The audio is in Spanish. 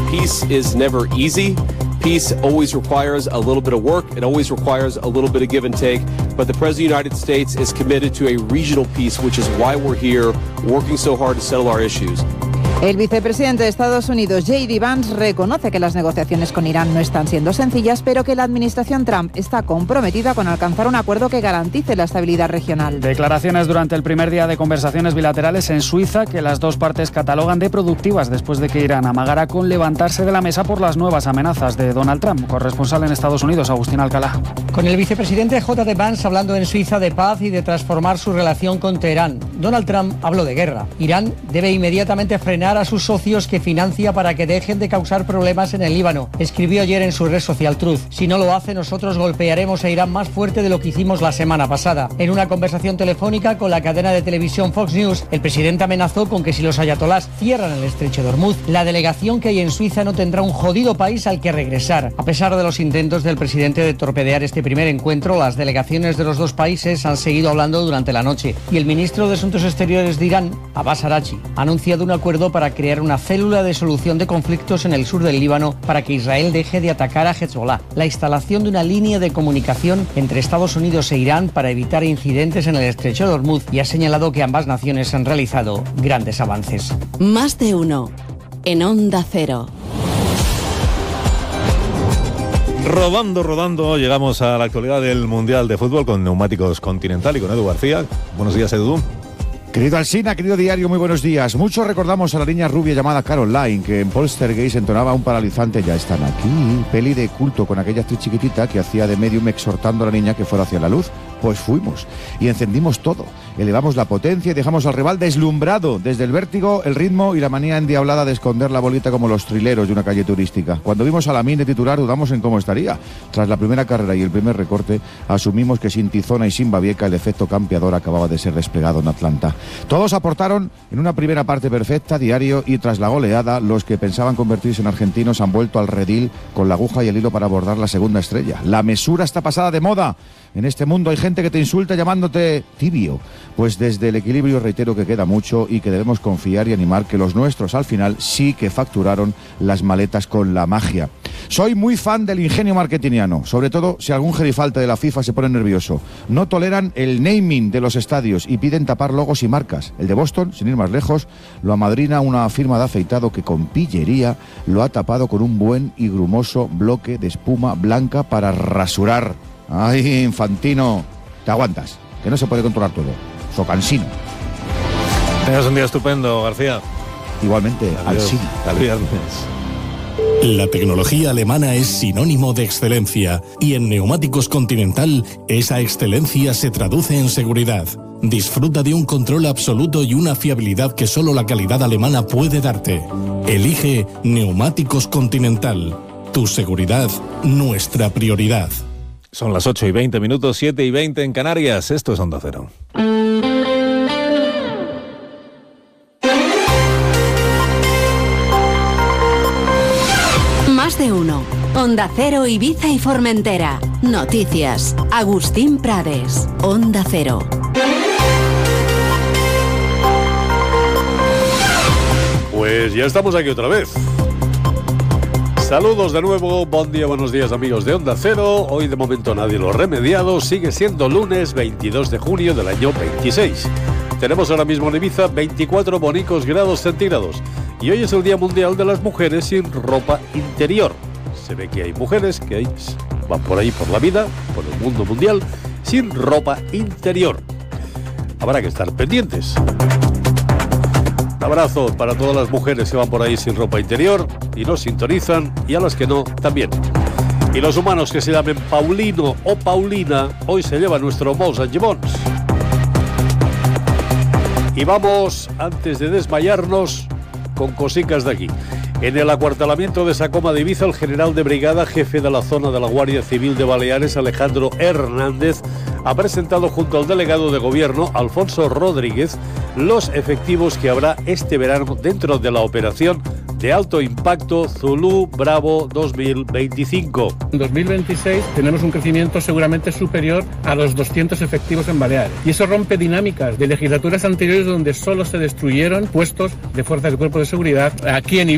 peace is never easy. Peace always requires a little bit of work. It always requires a little bit of give and take. But the President of the United States is committed to a regional peace, which is why we're here working so hard to settle our issues. El vicepresidente de Estados Unidos, J.D. Vance, reconoce que las negociaciones con Irán no están siendo sencillas, pero que la administración Trump está comprometida con alcanzar un acuerdo que garantice la estabilidad regional. Declaraciones durante el primer día de conversaciones bilaterales en Suiza que las dos partes catalogan de productivas después de que Irán amagara con levantarse de la mesa por las nuevas amenazas de Donald Trump. Corresponsal en Estados Unidos, Agustín Alcalá. Con el vicepresidente J.D. Vance hablando en Suiza de paz y de transformar su relación con Teherán. Donald Trump habló de guerra. Irán debe inmediatamente frenar a sus socios que financia para que dejen de causar problemas en el Líbano. Escribió ayer en su red social Truth: si no lo hace, nosotros golpearemos a Irán más fuerte de lo que hicimos la semana pasada. En una conversación telefónica con la cadena de televisión Fox News, el presidente amenazó con que si los ayatolás cierran el estrecho de Hormuz, la delegación que hay en Suiza no tendrá un jodido país al que regresar. A pesar de los intentos del presidente de torpedear este primer encuentro, las delegaciones de los dos países han seguido hablando durante la noche y el ministro de Asuntos Exteriores de Irán, Abbas Araghchi, ha anunciado un acuerdo para crear una célula de solución de conflictos en el sur del Líbano para que Israel deje de atacar a Hezbollah, la instalación de una línea de comunicación entre Estados Unidos e Irán para evitar incidentes en el estrecho de Hormuz, y ha señalado que ambas naciones han realizado grandes avances. Más de uno en Onda Cero. Rodando, llegamos a la actualidad del Mundial de Fútbol con Neumáticos Continental y con Edu García. Buenos días, Edu. Querido Alsina, querido diario, muy buenos días. Muchos recordamos a la niña rubia llamada Caroline, que en Poltergeist entonaba un paralizante "Ya están aquí", peli de culto con aquella actriz chiquitita que hacía de medium exhortando a la niña que fuera hacia la luz. Pues fuimos y encendimos todo, elevamos la potencia y dejamos al rival deslumbrado desde el vértigo, el ritmo y la manía endiablada de esconder la bolita como los trileros de una calle turística. Cuando vimos a Lamine de titular dudamos en cómo estaría. Tras la primera carrera y el primer recorte, asumimos que sin Tizona y sin Babieca el efecto campeador acababa de ser desplegado en Atlanta. Todos aportaron en una primera parte perfecta, diario, y tras la goleada, los que pensaban convertirse en argentinos han vuelto al redil con la aguja y el hilo para abordar la segunda estrella. La mesura está pasada de moda. En este mundo hay gente que te insulta llamándote tibio. Pues desde el equilibrio reitero que queda mucho y que debemos confiar y animar que los nuestros al final sí que facturaron las maletas con la magia. Soy muy fan del ingenio marketingiano, sobre todo si algún gerifalte de la FIFA se pone nervioso. No toleran el naming de los estadios y piden tapar logos y marcas. El de Boston, sin ir más lejos, lo amadrina una firma de afeitado que con pillería lo ha tapado con un buen y grumoso bloque de espuma blanca para rasurar. ¡Ay, Infantino! Te aguantas, que no se puede controlar todo. Socansino. Tengas un día estupendo, García. Igualmente, Alsina. Al viernes. La tecnología alemana es sinónimo de excelencia y en Neumáticos Continental esa excelencia se traduce en seguridad. Disfruta de un control absoluto y una fiabilidad que solo la calidad alemana puede darte. Elige Neumáticos Continental. Tu seguridad, nuestra prioridad. Son las 8:20, 7:20 en Canarias. Esto es Onda Cero. Más de uno. Onda Cero, Ibiza y Formentera. Noticias. Agustín Prades. Onda Cero. Pues ya estamos aquí otra vez. Saludos de nuevo, buen día, buenos días amigos de Onda Cero. Hoy de momento nadie lo ha remediado, sigue siendo lunes 22 de junio del año 26. Tenemos ahora mismo en Ibiza 24 bonicos grados centígrados y hoy es el Día Mundial de las Mujeres sin ropa interior. Se ve que hay mujeres que van por ahí por la vida, por el mundo mundial, sin ropa interior. Habrá que estar pendientes. Un abrazo para todas las mujeres que van por ahí sin ropa interior y nos sintonizan, y a las que no, también. Y los humanos que se llamen Paulino o Paulina, hoy se lleva nuestro Mous and Gibons. Y vamos, antes de desmayarnos, con cosicas de aquí. En el acuartelamiento de Sacoma de Ibiza, el general de brigada, jefe de la zona de la Guardia Civil de Baleares, Alejandro Hernández, ha presentado junto al delegado de gobierno, Alfonso Rodríguez, los efectivos que habrá este verano dentro de la operación de alto impacto Zulú Bravo 2025. En 2026 tenemos un crecimiento seguramente superior a los 200 efectivos en Baleares. Y eso rompe dinámicas de legislaturas anteriores donde solo se destruyeron puestos de fuerzas de cuerpo de seguridad aquí en Ibiza.